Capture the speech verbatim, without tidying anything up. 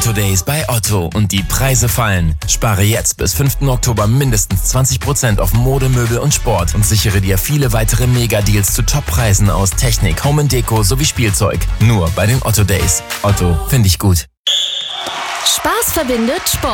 Otto Days bei Otto und die Preise fallen. Spare jetzt bis fünften Oktober mindestens zwanzig Prozent auf Mode, Möbel und Sport und sichere dir viele weitere Mega-Deals zu Top-Preisen aus Technik, Home and Deko sowie Spielzeug. Nur bei den Otto Days. Otto, finde ich gut. Spaß verbindet Sport.